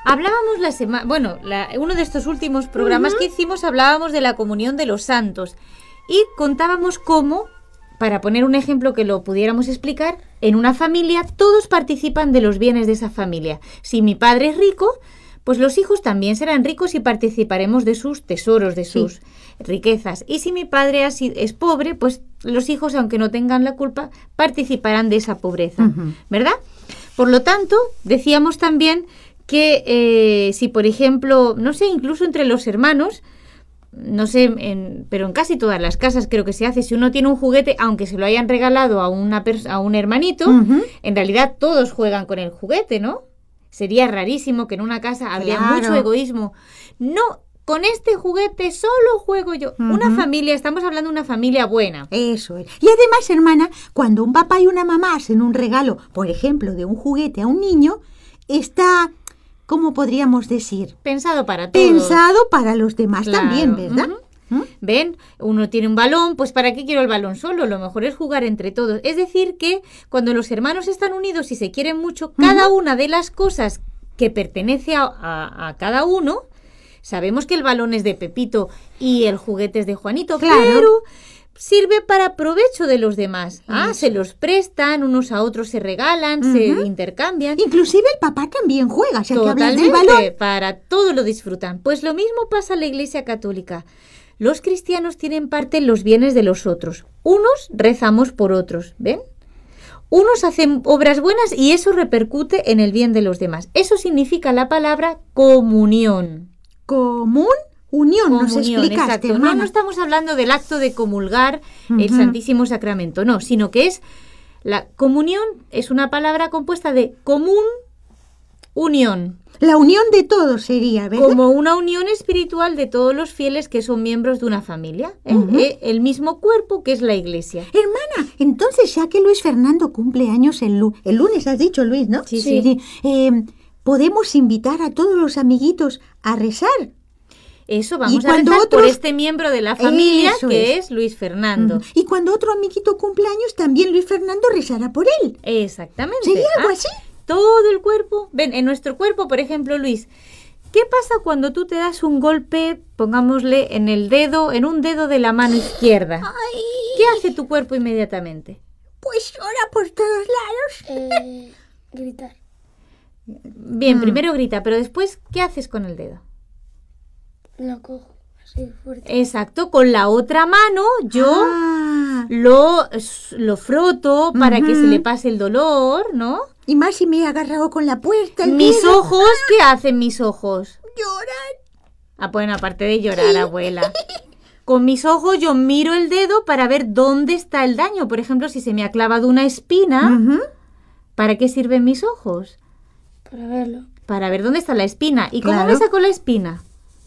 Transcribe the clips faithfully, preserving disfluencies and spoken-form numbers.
Hablábamos la semana, bueno, la, uno de estos últimos programas uh-huh. que hicimos hablábamos de la comunión de los santos y contábamos cómo, para poner un ejemplo que lo pudiéramos explicar, en una familia todos participan de los bienes de esa familia. Si mi padre es rico, pues los hijos también serán ricos y participaremos de sus tesoros, de sus sí. riquezas. Y si mi padre es pobre, pues los hijos, aunque no tengan la culpa, participarán de esa pobreza, uh-huh. ¿verdad? Por lo tanto, decíamos también que eh, si, por ejemplo, no sé, incluso entre los hermanos, no sé, en, pero en casi todas las casas creo que se hace, si uno tiene un juguete, aunque se lo hayan regalado a, una pers- a un hermanito, uh-huh. en realidad todos juegan con el juguete, ¿no? Sería rarísimo que en una casa habría claro. mucho egoísmo. No, con este juguete solo juego yo. Uh-huh. Una familia, estamos hablando de una familia buena. Eso es. Y además, hermana, cuando un papá y una mamá hacen un regalo, por ejemplo, de un juguete a un niño, está... ¿Cómo podríamos decir? Pensado para todos. Pensado para los demás claro. también, ¿verdad? Uh-huh. ¿Mm? ¿Ven? Uno tiene un balón, pues ¿para qué quiero el balón solo? Lo mejor es jugar entre todos. Es decir que cuando los hermanos están unidos y se quieren mucho, uh-huh. cada una de las cosas que pertenece a, a, a cada uno, sabemos que el balón es de Pepito y el juguete es de Juanito, claro. pero... sirve para provecho de los demás. Ah, sí. Se los prestan, unos a otros se regalan, uh-huh. se intercambian. Inclusive el papá también juega, o sea, totalmente, que hablas del balón. Para todo lo disfrutan. Pues lo mismo pasa en la Iglesia Católica. Los cristianos tienen parte en los bienes de los otros. Unos rezamos por otros, ¿ven? Unos hacen obras buenas y eso repercute en el bien de los demás. Eso significa la palabra comunión. ¿Común? Unión, Comunión, nos explicaste, exacto. hermana. No, no estamos hablando del acto de comulgar uh-huh. el Santísimo Sacramento, no, sino que es la comunión, es una palabra compuesta de común, unión. La unión de todos sería, ¿verdad? Como una unión espiritual de todos los fieles que son miembros de una familia, ¿eh? Uh-huh. ¿Eh? El mismo cuerpo que es la Iglesia. Hermana, entonces ya que Luis Fernando cumple años el, lu- el lunes, has dicho, Luis, ¿no? Sí, sí. sí. Eh, ¿Podemos invitar a todos los amiguitos a rezar? Eso, vamos a rezar otros... por este miembro de la familia Eso que es. es Luis Fernando. Mm. Y cuando otro amiguito cumple años, también Luis Fernando rezará por él. Exactamente. ¿Sería algo ah, así? Todo el cuerpo. Ven, en nuestro cuerpo, por ejemplo, Luis, ¿qué pasa cuando tú te das un golpe, pongámosle, en el dedo, en un dedo de la mano izquierda? Ay. ¿Qué hace tu cuerpo inmediatamente? Pues llora por todos lados. Eh, gritar. Bien, mm. primero grita, pero después, ¿qué haces con el dedo? Lo cojo así fuerte. Exacto, con la otra mano yo ah. lo, lo froto para uh-huh. que se le pase el dolor, ¿no? Y más si me he agarrado con la puerta. Mis dedo. ojos, ¿qué hacen mis ojos? Lloran. Ah, bueno, aparte de llorar, abuela. Con mis ojos yo miro el dedo para ver dónde está el daño. Por ejemplo, si se me ha clavado una espina, uh-huh. ¿para qué sirven mis ojos? Para verlo. Para ver dónde está la espina. ¿Y cómo claro. me saco la espina?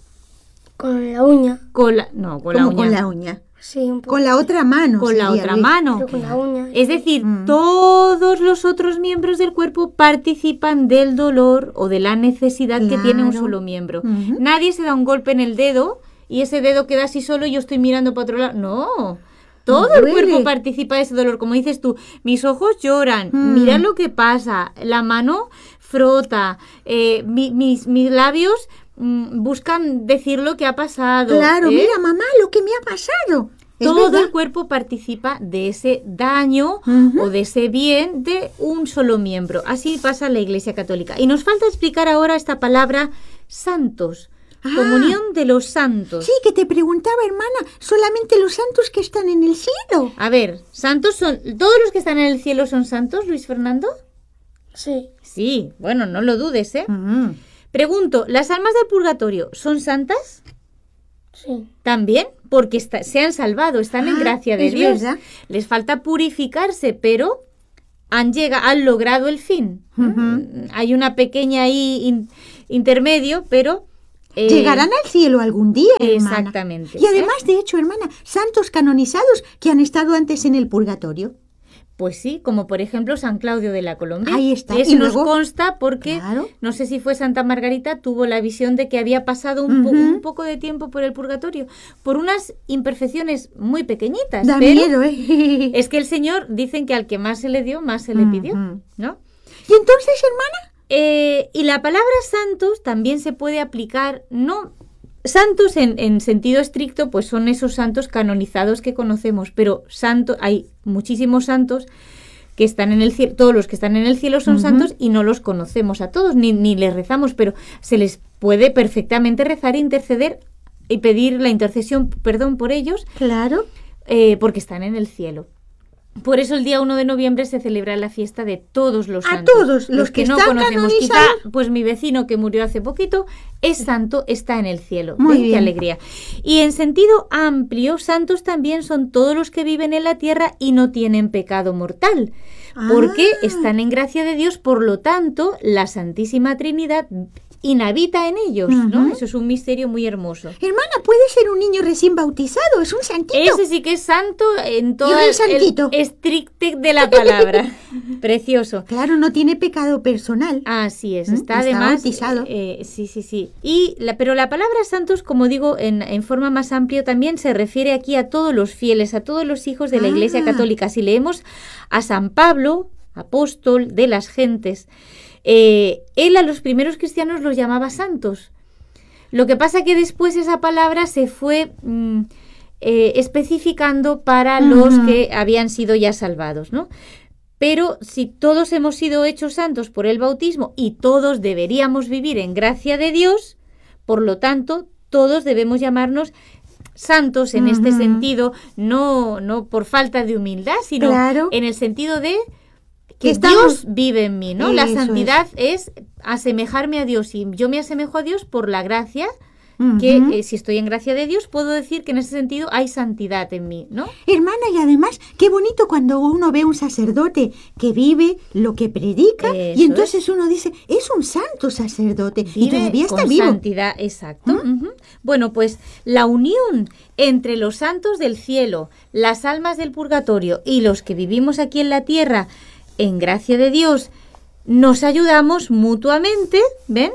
Con la uña. Con la, no, con la ¿Cómo uña. con la uña? Sí, un poco. Con la otra mano. Con la sería, otra Luis. mano. Pero con la uña. Es decir, Mm. todos los otros miembros del cuerpo participan del dolor o de la necesidad Claro. que tiene un solo miembro. Uh-huh. Nadie se da un golpe en el dedo y ese dedo queda así solo y yo estoy mirando para otro lado. No, todo el Duele. cuerpo participa de ese dolor. Como dices tú, mis ojos lloran, Mm. mira lo que pasa, la mano frota, eh, mi- mis, mis labios mm, buscan decir lo que ha pasado. Claro, ¿eh? mira, mamá, lo que me ha pasado. ¿Es Todo verdad? el cuerpo participa de ese daño Ujú. o de ese bien de un solo miembro. Así pasa en la Iglesia Católica. Y nos falta explicar ahora esta palabra santos. Ah. Comunión de los santos. Sí, que te preguntaba, hermana, solamente los santos que están en el cielo. A ver, ¿santos son... ¿Todos los que están en el cielo son santos, Luis Fernando? Sí. Sí, bueno, no lo dudes, ¿eh? Ujú. Pregunto, ¿las almas del purgatorio son santas? Sí. También, porque está- se han salvado, están en Ah, gracia de es Dios. verdad. Les falta purificarse, pero han llegado, han logrado el fin. Ujú. Hay una pequeña ahí in- intermedio, pero eh, Llegarán al cielo algún día, hermana. Exactamente. Y además, de hecho, hermana, santos canonizados que han estado antes en el purgatorio. Pues sí, como por ejemplo San Claudio de la Colombia. Ahí está. Eso Y nos luego- consta porque, Claro. no sé si fue Santa Margarita, tuvo la visión de que había pasado un, po- Ujú. un poco de tiempo por el purgatorio, por unas imperfecciones muy pequeñitas. Da pero miedo, ¿eh? es que el Señor, dicen que al que más se le dio, más se le pidió, Ujú. ¿no? Y entonces, hermana, Eh, y la palabra santos también se puede aplicar, no santos en, en sentido estricto, pues son esos santos canonizados que conocemos, pero santo, hay muchísimos santos que están en el cielo, todos los que están en el cielo son uh-huh. santos y no los conocemos a todos, ni, ni les rezamos, pero se les puede perfectamente rezar e interceder y pedir la intercesión, perdón, por ellos. Claro. Eh, porque están en el cielo. Por eso el día uno de noviembre se celebra la fiesta de todos los santos. A todos los, los que, que no conocemos. Quizá, pues mi vecino que murió hace poquito es santo, está en el cielo. Muy ¿Ven? bien. Qué alegría. Y en sentido amplio, santos también son todos los que viven en la tierra y no tienen pecado mortal. Porque ah. están en gracia de Dios, por lo tanto, la Santísima Trinidad inhabita en ellos, uh-huh. ¿no? Eso es un misterio muy hermoso. Hermana, puede ser un niño recién bautizado, es un santito. Ese sí que es santo en todo el santito. estricte de la palabra. Precioso. Claro, no tiene pecado personal. Así es, ¿Mm? está, está además bautizado. Eh, sí, sí, sí. Y la, pero la palabra santos, como digo, en, en forma más amplia, también se refiere aquí a todos los fieles, a todos los hijos de la ah. Iglesia Católica. Si leemos a San Pablo, apóstol de las gentes, Eh, él a los primeros cristianos los llamaba santos. Lo que pasa que después esa palabra se fue mm, eh, especificando para uh-huh. los que habían sido ya salvados, ¿no? Pero si todos hemos sido hechos santos por el bautismo y todos deberíamos vivir en gracia de Dios, por lo tanto, todos debemos llamarnos santos en uh-huh. este sentido, no, no por falta de humildad, sino claro. en el sentido de que estamos... Dios vive en mí, ¿no? Eso La santidad es. es asemejarme a Dios y yo me asemejo a Dios por la gracia, uh-huh. que eh, si estoy en gracia de Dios puedo decir que en ese sentido hay santidad en mí, ¿no? Hermana, y además, qué bonito cuando uno ve un sacerdote que vive lo que predica Eso y entonces es. uno dice, es un santo sacerdote Vive y todavía está con vivo. Santidad, exacto. ¿Mm? Uh-huh. Bueno, pues la unión entre los santos del cielo, las almas del purgatorio y los que vivimos aquí en la tierra, en gracia de Dios, nos ayudamos mutuamente, ¿ven?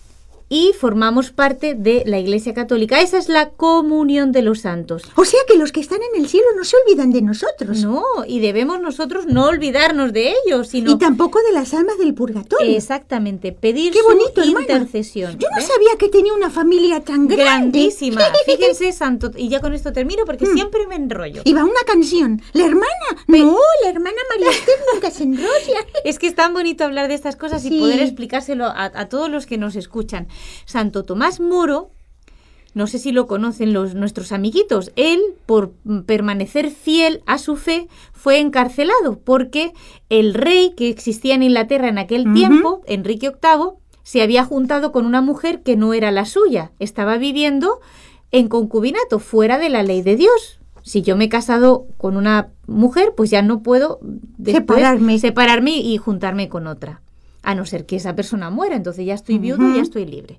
Y formamos parte de la Iglesia Católica. Esa es la comunión de los santos. O sea que los que están en el cielo no se olvidan de nosotros. No, y debemos nosotros no olvidarnos de ellos, sino... Y tampoco de las almas del purgatorio. Exactamente, pedir Qué bonito, su hermana. intercesión. Yo no ¿ves? sabía que tenía una familia tan grande. Grandísima. Fíjense, santo, y ya con esto termino porque Mm. siempre me enrollo. Y va una canción. ¿La hermana? Pe- No, la hermana María Esther nunca se enrolla. Es que es tan bonito hablar de estas cosas Sí. y poder explicárselo a, a todos los que nos escuchan. Santo Tomás Moro, no sé si lo conocen los nuestros amiguitos, él, por permanecer fiel a su fe, fue encarcelado porque el rey que existía en Inglaterra en aquel Ujú. tiempo, Enrique octavo, se había juntado con una mujer que no era la suya, estaba viviendo en concubinato, fuera de la ley de Dios. Si yo me he casado con una mujer, pues ya no puedo después Separarme. separarme y juntarme con otra, a no ser que esa persona muera, entonces ya estoy viudo, Ujú. ya estoy libre.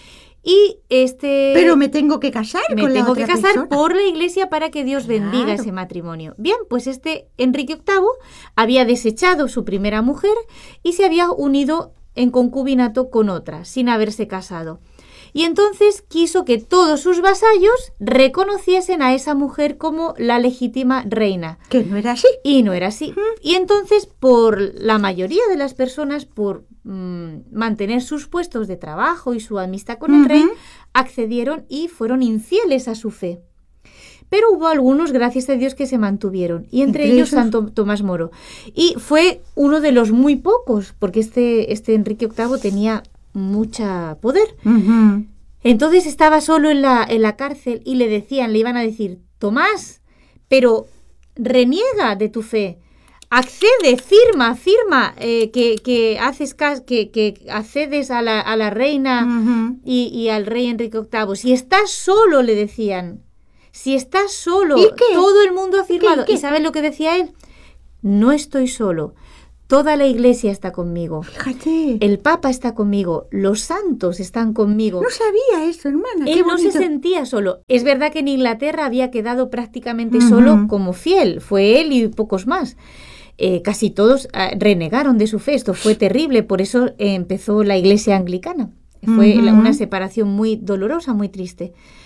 Y este Pero me tengo que casar me con la tengo otra que casar persona. por la iglesia para que Dios bendiga Claro. ese matrimonio. Bien, pues este Enrique octavo había desechado su primera mujer y se había unido en concubinato con otra, sin haberse casado. Y entonces quiso que todos sus vasallos reconociesen a esa mujer como la legítima reina. Que no era así. Y no era así. Y entonces, por la mayoría de las personas, por mmm, mantener sus puestos de trabajo y su amistad con el Ujú. rey, accedieron y fueron infieles a su fe. Pero hubo algunos, gracias a Dios, que se mantuvieron. Y entre, Entre ellos esos- Santo Tomás Moro. Y fue uno de los muy pocos, porque este, este Enrique octavo tenía mucha poder. Ujú. Entonces estaba solo en la, en la cárcel y le decían, le iban a decir, Tomás, pero reniega de tu fe, accede, firma, firma, eh, que, que haces cas- que, que accedes a la, a la reina Ujú. y, y al rey Enrique octavo. Si estás solo, le decían, si estás solo, ¿Y qué? todo el mundo ha firmado. ¿Qué? ¿Y sabes lo que decía él? No estoy solo, toda la iglesia está conmigo. Fíjate. El Papa está conmigo, los santos están conmigo. No sabía eso, hermana. Qué Él no se bonito. sentía solo. Es verdad que en Inglaterra había quedado prácticamente Ujú. solo como fiel. Fue él y pocos más. Eh, casi todos ah, renegaron de su fe. Esto fue terrible. Por eso eh, empezó la iglesia anglicana. Fue Ujú. la- una separación muy dolorosa, muy triste.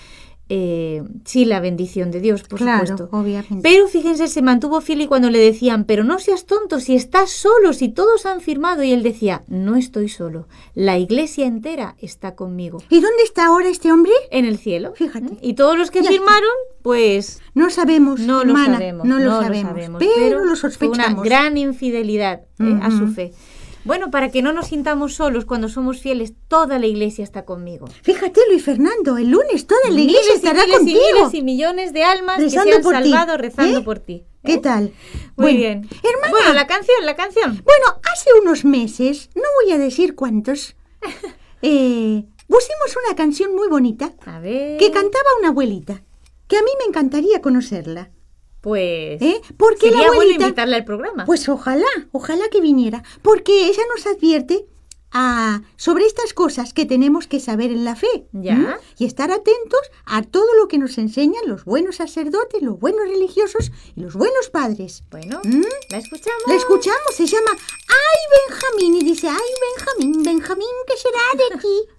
eh, sí, la bendición de Dios, por Claro, supuesto. obviamente. Pero fíjense, se mantuvo fiel y cuando le decían, pero no seas tonto, si estás solo, si todos han firmado, y él decía, no estoy solo, la iglesia entera está conmigo. ¿Y dónde está ahora este hombre? En el cielo. Fíjate. ¿Mm? Y todos los que Ya. firmaron, pues No sabemos, no lo hermana, sabemos. no lo no sabemos, sabemos, pero, lo fue sospechamos. una gran infidelidad eh, a su Ujú. fe. Bueno, para que no nos sintamos solos cuando somos fieles, toda la iglesia está conmigo. Fíjate, Luis Fernando, el lunes toda la iglesia Miles y estará miles contigo. y miles y millones de almas Rezando que se han por ti, salvado rezando ¿eh? por ti. ¿Qué ¿eh? tal? Muy Bueno, bien. hermana. Bueno, la canción, la canción. Bueno, hace unos meses, no voy a decir cuántos, eh, pusimos una canción muy bonita A ver. que cantaba una abuelita, que a mí me encantaría conocerla. Pues. ¿Eh? Porque sería la bueno abuelita, invitarla al programa. pues ojalá, ojalá que viniera, porque ella nos advierte a, sobre estas cosas que tenemos que saber en la fe. Ya. ¿m? Y estar atentos a todo lo que nos enseñan los buenos sacerdotes, los buenos religiosos y los buenos padres. Bueno, ¿Mm? la escuchamos. La escuchamos, se llama Ay Benjamín y dice, ay Benjamín, Benjamín, ¿qué será de ti?